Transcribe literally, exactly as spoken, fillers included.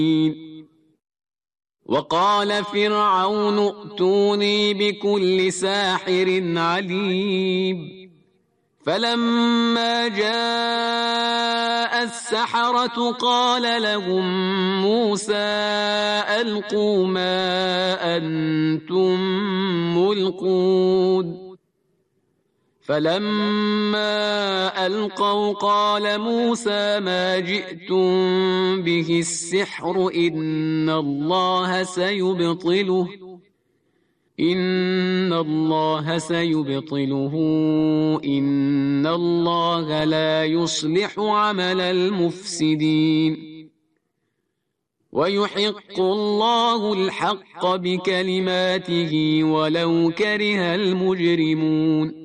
وقال فرعون ائتوني بكل ساحر عليم فلما جاء السحرة قال لهم موسى ألقوا ما أنتم ملقون فلما ألقوا قال موسى ما جئتم به السحر إن الله سيبطله إن الله سيبطله إن الله لا يصلح عمل المفسدين ويحق الله الحق بكلماته ولو كره المجرمون